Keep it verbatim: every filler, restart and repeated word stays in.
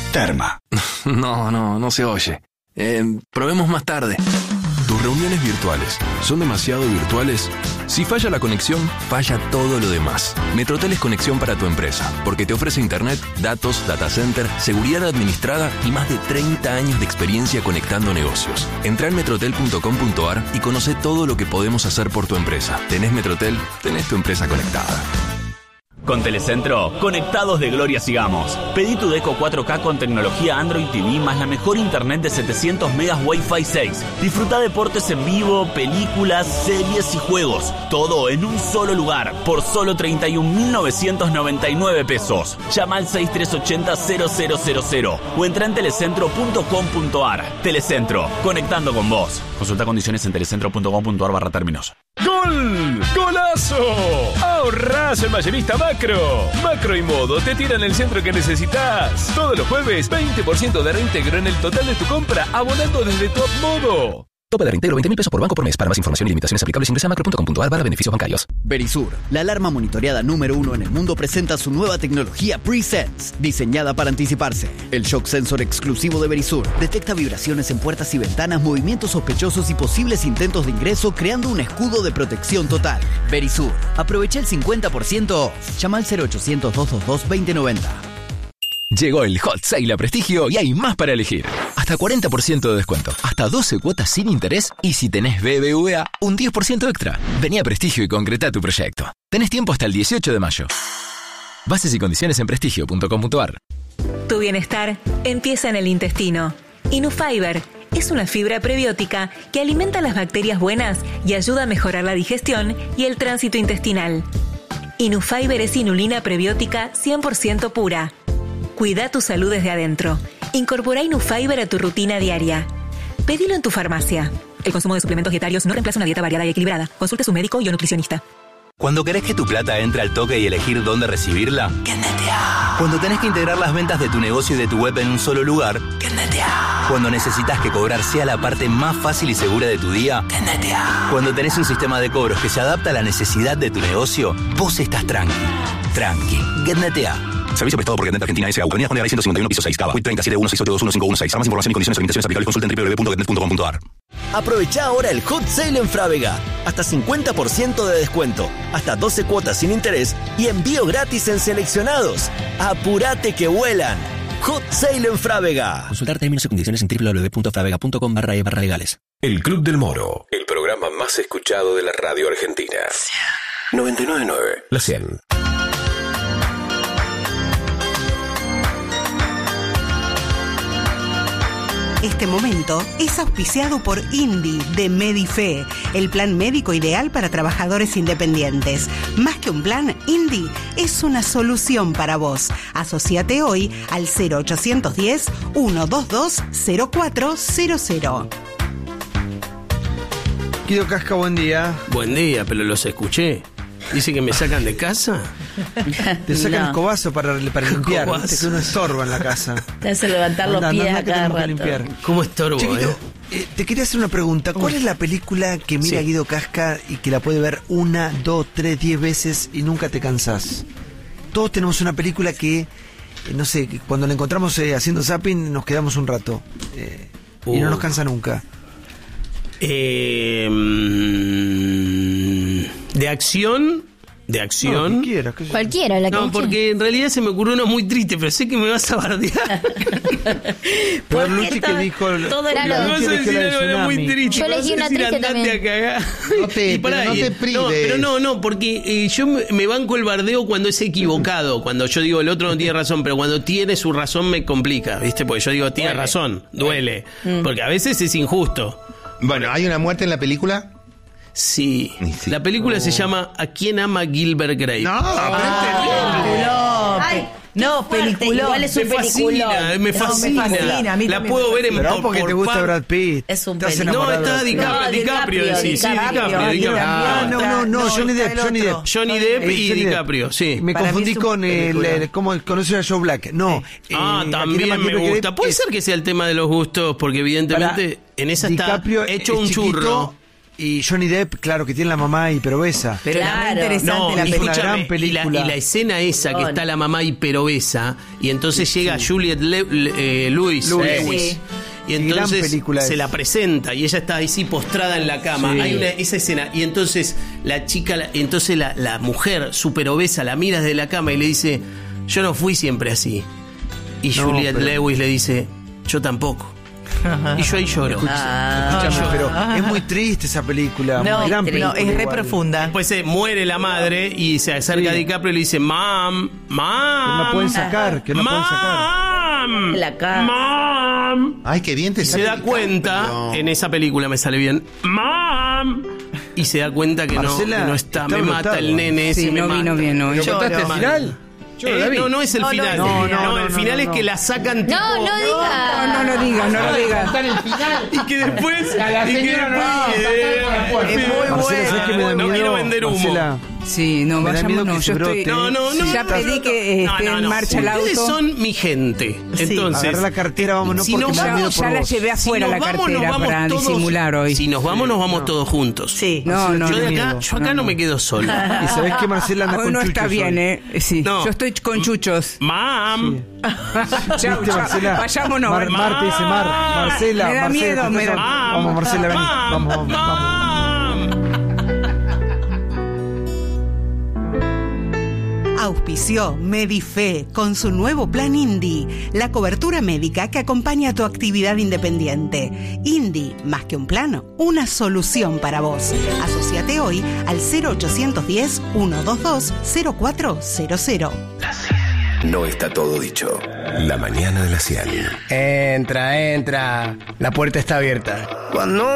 Terma. No, no, no se oye. Eh, probemos más tarde. ¿Tus reuniones virtuales son demasiado virtuales? Si falla la conexión, falla todo lo demás. Metrotel es conexión para tu empresa, porque te ofrece internet, datos, data center, seguridad administrada y más de treinta años de experiencia conectando negocios. Entrá en metrotel punto com punto a r y conoce todo lo que podemos hacer por tu empresa. ¿Tenés Metrotel? Tenés tu empresa conectada. Con Telecentro, conectados de gloria sigamos. Pedí tu Deco cuatro K con tecnología Android T V más la mejor internet de setecientos megas Wi-Fi seis. Disfruta deportes en vivo, películas, series y juegos. Todo en un solo lugar, por solo treinta y un mil novecientos noventa y nueve pesos. Llama al seis tres ocho cero cero cero cero cero o entra en telecentro punto com punto a r. Telecentro, conectando con vos. Consulta condiciones en telecentro punto com punto a r barra términos. ¡Gol! ¡Golazo! ¡Ahorrás en Mayorista Macro! Macro y Modo te tiran el centro que necesitas. Todos los jueves, veinte por ciento de reintegro en el total de tu compra, abonando desde Top Modo. Tope de reintegro veinte mil pesos por banco por mes. Para más información y limitaciones aplicables ingresa a macro punto com punto a r barra beneficios bancarios. Verisur, la alarma monitoreada número uno en el mundo, presenta su nueva tecnología Pre-Sense, diseñada para anticiparse. El shock sensor exclusivo de Verisur detecta vibraciones en puertas y ventanas, movimientos sospechosos y posibles intentos de ingreso, creando un escudo de protección total. Verisur, aprovecha el cincuenta por ciento off. Llama al cero ochocientos, doscientos veintidós, veinte noventa. Llegó el Hot Sale a Prestigio y hay más para elegir. Hasta cuarenta por ciento de descuento, hasta doce cuotas sin interés y si tenés B B V A, un diez por ciento extra. Vení a Prestigio y concretá tu proyecto. Tenés tiempo hasta el dieciocho de mayo. Bases y condiciones en prestigio punto com punto a r. Tu bienestar empieza en el intestino. Inufiber es una fibra prebiótica que alimenta las bacterias buenas y ayuda a mejorar la digestión y el tránsito intestinal. Inufiber es inulina prebiótica cien por ciento pura. Cuida tu salud desde adentro. Incorpora Inufiber a tu rutina diaria. Pedilo en tu farmacia. El consumo de suplementos dietarios no reemplaza una dieta variada y equilibrada. Consulte a su médico y o nutricionista. Cuando querés que tu plata entre al toque y elegir dónde recibirla, ¡Kneteap! Cuando tenés que integrar las ventas de tu negocio y de tu web en un solo lugar, ¡Kneteap! Cuando necesitas que cobrar sea la parte más fácil y segura de tu día, ¡Kneteap! Cuando tenés un sistema de cobros que se adapta a la necesidad de tu negocio, vos estás tranqui. Tranqui. Kneteap. Servicio prestado por Getnet Argentina S A. Avenida Juan de ciento cincuenta y uno, piso seis, Cava. Q treinta siete uno seis ocho dos uno cinco uno seis. Para más información y condiciones y limitaciones aplicables, consulta en doble u doble u doble u punto getnet punto com punto a r. Aprovecha ahora el Hot Sale en Frávega. Hasta cincuenta por ciento de descuento, hasta doce cuotas sin interés y envío gratis en seleccionados. ¡Apurate que vuelan! Hot Sale en Frávega. Consultar términos y condiciones en doble u doble u doble u punto fravega punto com barra e barra legales. El Club del Moro, el programa más escuchado de la radio argentina. noventa y nueve punto nueve. La cien. Este momento es auspiciado por INDI de Medife, el plan médico ideal para trabajadores independientes. Más que un plan, INDI es una solución para vos. Asociate hoy al cero ochocientos diez, ciento veintidós, cero cuatro cero cero. Guido Casca, buen día. Buen día, pero los escuché. Dice que me sacan de casa. Te sacan No. el cobazo para, para limpiar. Cobazo. Viste que uno estorba en la casa. Te hace levantar los Anda, pies anda a que cada tenemos que rato. limpiar. ¿Cómo estorbo, Chiquito, eh? eh, te quería hacer una pregunta. ¿Cuál es la película que mira Sí. Guido Casca y que la puede ver una, dos, tres, diez veces y nunca te cansás? Todos tenemos una película que, eh, no sé, que cuando la encontramos eh, haciendo zapping nos quedamos un rato. Eh, y no Uh. nos cansa nunca. Eh, mm, de acción... De acción. No, que quieras, que yo- Cualquiera, la que No, porque en realidad se me ocurrió una muy triste, pero sé que me vas a bardear. Pero Luchi que dijo... todo era Me lo- vas a Luchi decir eligió la del algo muy tsunami. triste. Yo me vas elegí a una decir, triste andate también. a cagar. No te- Y pará, pero no y- te prives. No, pero no, no, porque eh, yo me, me banco el bardeo cuando es equivocado. Cuando yo digo el otro no tiene razón, pero cuando tiene su razón me complica, ¿viste? Porque yo digo tiene Duele. razón, duele. Mm. Porque a veces es injusto. Bueno, ¿hay una muerte en la película? Sí. Y sí. La película se llama ¿A quién ama Gilbert Grape? No, Peliculón. Ay, No, qué fuerte, peliculón. igual es Me un fascina, peliculón. me No, fascina. me fascina, a mí La también puedo me ver en Pero por- porque por te gusta par- Brad Pitt. Es un Estás película. No, enamorado está de Brad DiCaprio, No, DiCaprio, DiCaprio, sí, sí, DiCaprio, DiCaprio, DiCaprio. Ah, no, no, no, No, Johnny está Depp, el Johnny otro. Depp. Johnny Depp Eh, y Johnny Depp. DiCaprio, sí. Me Para mí confundí es un con el, película. el- ¿cómo conoce a Joe Black? No. Ah, eh, también Aquí me Grape gusta. Puede es- ser que sea el tema de los gustos, porque evidentemente Para en esa está DiCaprio hecho es un chiquito, churro. Y Johnny Depp, claro, que tiene la mamá hiperobesa. Pero Claro. es muy interesante No, la y película. una gran escúchame, y la, película. y la escena esa que Oh, está la mamá hiperobesa y entonces llega Juliette Le- Le- eh, Lewis, Lewis. Lewis, Sí. y Gran entonces película se es. la presenta y ella está ahí sí postrada en la cama. Sí. Hay una, esa escena y entonces la chica, la- entonces la, la mujer superobesa la mira desde la cama y le dice, yo no fui siempre así. Y No, Juliette pero- Lewis le dice, yo tampoco. Y yo ahí lloro. Ah. Escúchame, pero es muy triste esa película. No, muy gran triste. no, película es re igual. profunda. Después se muere la madre y se acerca a Sí. DiCaprio y le dice, mam, mam. Que no pueden sacar, que no pueden sacar. Mam, La cara. mam. Ay, qué bien te Y se sale da cuenta, DiCaprio. en esa película me sale bien, mam. Y se da cuenta que, no, Marcela, que no está, está me mata anotado. el nene ese, Sí, me no mata. vino bien hoy. ¿Lo contaste al Lloro. final? Yo no la Eh, vi. no, no es el No, no final. es el No, final. no, No, el no, final no, es no. que la sacan tipo... No, no digas. No, no lo digas, no lo digas. Y que después... A la y que señora no después- la sacan por la puerta. Es muy Marcela, bueno. ¿sabes qué me da No miedo? quiero vender humo. Marcela, Sí, no, Me da miedo vayámonos. que Yo se estoy. brote. No, no, no. Ya pedí que No, esté no, en no. marcha el Ustedes auto. son mi gente. Entonces, agarrá la cartera, vámonos, si porque nos me da vamos- miedo Ya por la vos. llevé afuera si la nos vamos, nos cartera vamos para todos- disimular hoy. Si nos vamos, nos vamos todos juntos. Sí, no, no. Yo de no. acá, yo acá no me quedo solo. Y sabés que Marcela anda Hoy con no chuchos está bien, hoy. ¿eh? Sí, No. yo estoy con chuchos. Mam. Chau, ¿Viste, chau. Marcela? Vayámonos. Mar, Mar te dice Mar. Marcela, Me da Marcela, miedo, te me estás- da- Vamos, Marcela, vení. Mam, Vamos, vamos, vamos. mam. Auspició Medife con su nuevo plan Indy, la cobertura médica que acompaña tu actividad independiente. Indy, más que un plan, una solución para vos. Asociate hoy al cero ochocientos diez, ciento veintidós, cero cuatro cero cero. No está todo dicho. La mañana de la cien. Entra, entra. La puerta está abierta. Cuando